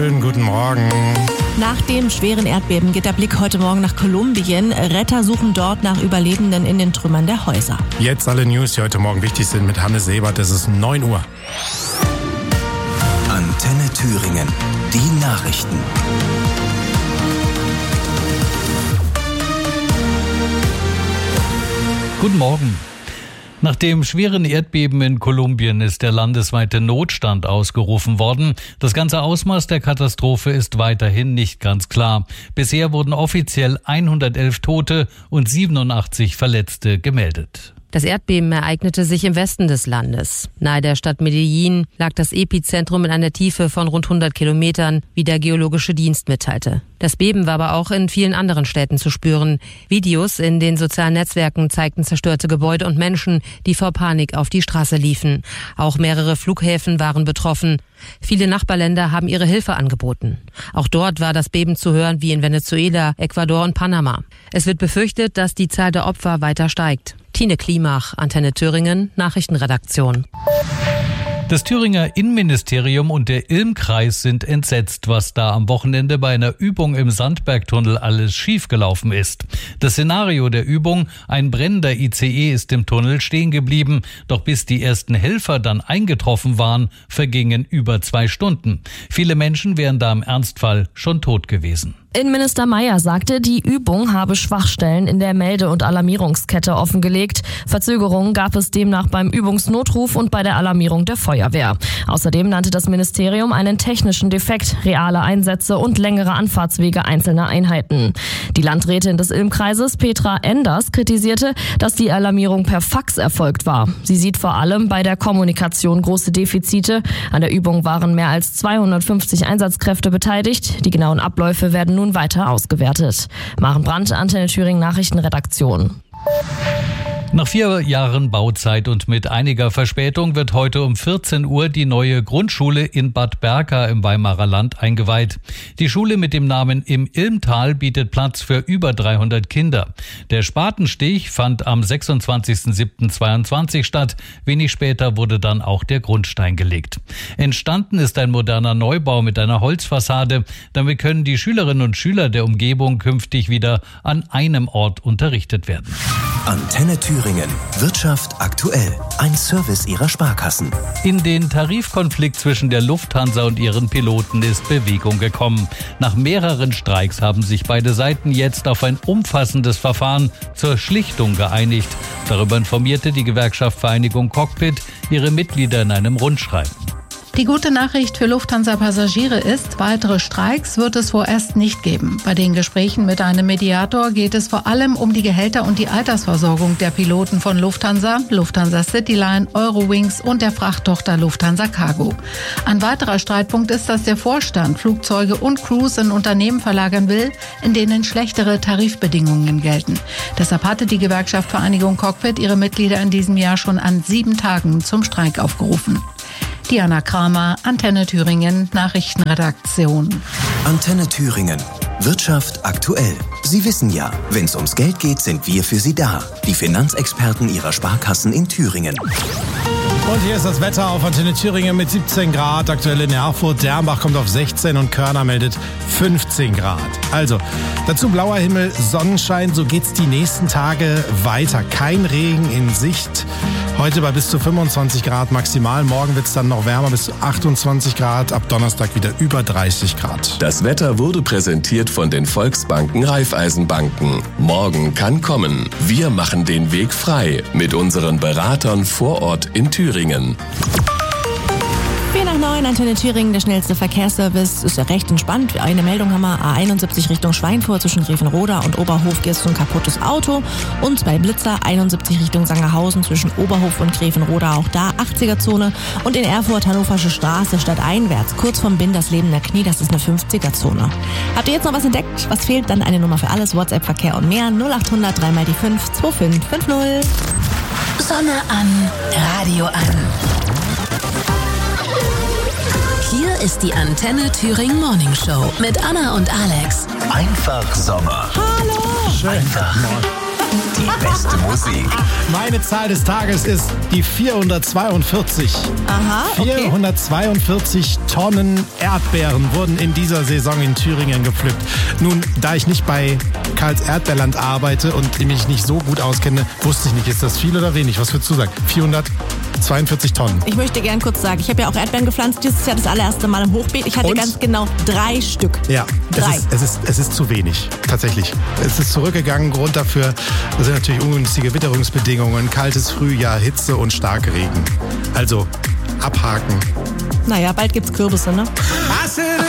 Schönen guten Morgen. Nach dem schweren Erdbeben geht der Blick heute Morgen nach Kolumbien. Retter suchen dort nach Überlebenden in den Trümmern der Häuser. Jetzt alle News, die heute Morgen wichtig sind mit Hannes Sebert. Es ist 9 Uhr. Antenne Thüringen. Die Nachrichten. Guten Morgen. Nach dem schweren Erdbeben in Kolumbien ist der landesweite Notstand ausgerufen worden. Das ganze Ausmaß der Katastrophe ist weiterhin nicht ganz klar. Bisher wurden offiziell 111 Tote und 87 Verletzte gemeldet. Das Erdbeben ereignete sich im Westen des Landes. Nahe der Stadt Medellin lag das Epizentrum in einer Tiefe von rund 100 Kilometern, wie der Geologische Dienst mitteilte. Das Beben war aber auch in vielen anderen Städten zu spüren. Videos in den sozialen Netzwerken zeigten zerstörte Gebäude und Menschen, die vor Panik auf die Straße liefen. Auch mehrere Flughäfen waren betroffen. Viele Nachbarländer haben ihre Hilfe angeboten. Auch dort war das Beben zu hören wie in Venezuela, Ecuador und Panama. Es wird befürchtet, dass die Zahl der Opfer weiter steigt. Tine Klimach, Antenne Thüringen, Nachrichtenredaktion. Das Thüringer Innenministerium und der Ilm-Kreis sind entsetzt, was da am Wochenende bei einer Übung im Sandbergtunnel alles schiefgelaufen ist. Das Szenario der Übung, ein brennender ICE ist im Tunnel stehen geblieben, doch bis die ersten Helfer dann eingetroffen waren, vergingen über 2 Stunden. Viele Menschen wären da im Ernstfall schon tot gewesen. Innenminister Mayer sagte, die Übung habe Schwachstellen in der Melde- und Alarmierungskette offengelegt. Verzögerungen gab es demnach beim Übungsnotruf und bei der Alarmierung der Feuerwehr. Außerdem nannte das Ministerium einen technischen Defekt, reale Einsätze und längere Anfahrtswege einzelner Einheiten. Die Landrätin des Ilm-Kreises, Petra Enders, kritisierte, dass die Alarmierung per Fax erfolgt war. Sie sieht vor allem bei der Kommunikation große Defizite. An der Übung waren mehr als 250 Einsatzkräfte beteiligt. Die genauen Abläufe werden nun weiter ausgewertet. Maren Brandt, Antenne Thüringen Nachrichtenredaktion. Nach 4 Jahren Bauzeit und mit einiger Verspätung wird heute um 14 Uhr die neue Grundschule in Bad Berka im Weimarer Land eingeweiht. Die Schule mit dem Namen Im Ilmtal bietet Platz für über 300 Kinder. Der Spatenstich fand am 26.07.22 statt. Wenig später wurde dann auch der Grundstein gelegt. Entstanden ist ein moderner Neubau mit einer Holzfassade. Damit können die Schülerinnen und Schüler der Umgebung künftig wieder an einem Ort unterrichtet werden. Antenne Thüringen. Wirtschaft aktuell. Ein Service ihrer Sparkassen. In den Tarifkonflikt zwischen der Lufthansa und ihren Piloten ist Bewegung gekommen. Nach mehreren Streiks haben sich beide Seiten jetzt auf ein umfassendes Verfahren zur Schlichtung geeinigt. Darüber informierte die Gewerkschaft Vereinigung Cockpit ihre Mitglieder in einem Rundschreiben. Die gute Nachricht für Lufthansa-Passagiere ist, weitere Streiks wird es vorerst nicht geben. Bei den Gesprächen mit einem Mediator geht es vor allem um die Gehälter und die Altersversorgung der Piloten von Lufthansa, Lufthansa Cityline, Eurowings und der Frachttochter Lufthansa Cargo. Ein weiterer Streitpunkt ist, dass der Vorstand Flugzeuge und Crews in Unternehmen verlagern will, in denen schlechtere Tarifbedingungen gelten. Deshalb hatte die Gewerkschaft Vereinigung Cockpit ihre Mitglieder in diesem Jahr schon an 7 Tagen zum Streik aufgerufen. Diana Kramer, Antenne Thüringen, Nachrichtenredaktion. Antenne Thüringen. Wirtschaft aktuell. Sie wissen ja, wenn es ums Geld geht, sind wir für Sie da. Die Finanzexperten Ihrer Sparkassen in Thüringen. Und hier ist das Wetter auf Antenne Thüringen mit 17 Grad. Aktuell in Erfurt. Dernbach kommt auf 16 und Körner meldet 15 Grad. Also, dazu blauer Himmel, Sonnenschein. So geht's die nächsten Tage weiter. Kein Regen in Sicht. Heute bei bis zu 25 Grad maximal. Morgen wird's dann noch wärmer, bis zu 28 Grad. Ab Donnerstag wieder über 30 Grad. Das Wetter wurde präsentiert von den Volksbanken Raiffeisenbanken. Morgen kann kommen. Wir machen den Weg frei mit unseren Beratern vor Ort in Thüringen. 8:09, Antenne Thüringen, der schnellste Verkehrsservice. Ist ja recht entspannt. Eine Meldung haben wir, A71 Richtung Schweinfurt zwischen Grevenroda und Oberhof geht es um ein kaputtes Auto. Und 2 Blitzer, 71 Richtung Sangerhausen zwischen Oberhof und Grevenroda, auch da 80er-Zone. Und in Erfurt, Hannoversche Straße, stadteinwärts, kurz vom Bindersleben der Knie, das ist eine 50er-Zone. Habt ihr jetzt noch was entdeckt? Was fehlt? Dann eine Nummer für alles, WhatsApp, Verkehr und mehr, 0800 3 mal die 5 2550. Sonne an, Radio an. Hier ist die Antenne Thüringen Morning Show mit Anna und Alex. Einfach Sommer. Hallo! Einfach Die beste Musik. Meine Zahl des Tages ist die 442. Aha, okay. 442 Tonnen Erdbeeren wurden in dieser Saison in Thüringen gepflückt. Nun, da ich nicht bei Karls Erdbeerland arbeite und mich nicht so gut auskenne, wusste ich nicht, ist das viel oder wenig? Was würdest du sagen? 442 Tonnen. Ich möchte gern kurz sagen, ich habe ja auch Erdbeeren gepflanzt dieses Jahr das allererste Mal im Hochbeet. Ich hatte Und? ganz genau 3 Stück. Ja, 3. Es ist zu wenig, tatsächlich. Es ist zurückgegangen. Grund dafür sind natürlich ungünstige Witterungsbedingungen, kaltes Frühjahr, Hitze und Starkregen. Also abhaken. Naja, bald gibt's Kürbisse, ne?